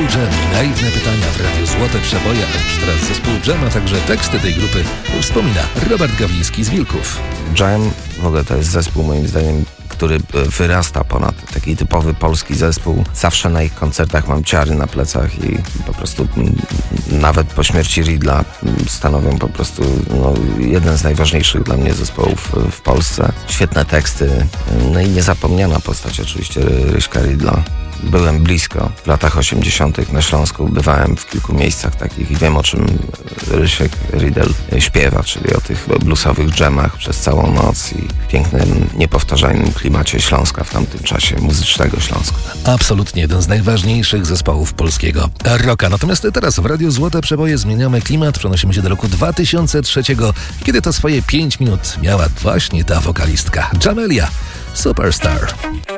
Dżem i naiwne pytania w Radiu Złote Przeboje, a już teraz zespół Dżem, a także teksty tej grupy wspomina Robert Gawliński z Wilków. Dżem w ogóle to jest zespół, moim zdaniem, który wyrasta ponad taki typowy polski zespół. Zawsze na ich koncertach mam ciary na plecach i po prostu nawet po śmierci Riddla stanowią po prostu jeden z najważniejszych dla mnie zespołów w Polsce. Świetne teksty, no i niezapomniana postać oczywiście Ryśka Riddla. Byłem blisko w latach 80. na Śląsku, bywałem w kilku miejscach takich i wiem, o czym Rysiek Riddle śpiewa, czyli o tych bluesowych dżemach przez całą noc i pięknym, niepowtarzalnym klimacie Śląska w tamtym czasie, muzycznego Śląska. Absolutnie jeden z najważniejszych zespołów polskiego rocka. Natomiast teraz w Radiu Złote Przeboje zmieniamy klimat, przenosimy się do roku 2003, kiedy to swoje 5 minut miała właśnie ta wokalistka Jamelia Superstar.